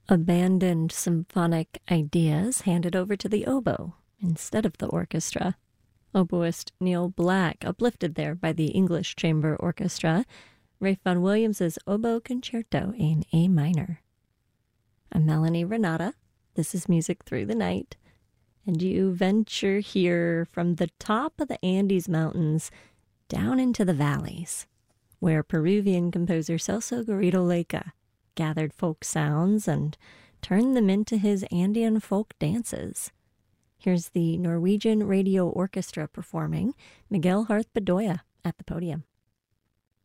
Abandoned symphonic ideas handed over to the oboe instead of the orchestra. Oboist Neil Black, uplifted there by the English Chamber Orchestra, Ralph Vaughan Williams's Oboe Concerto in A minor. I'm Melanie Renata. This is Music Through the Night, and you venture here from the top of the Andes Mountains down into the valleys, where Peruvian composer Celso Garrido Leica gathered folk sounds and turned them into his Andean folk dances. Here's the Norwegian Radio Orchestra performing Miguel Harth Bedoya at the podium.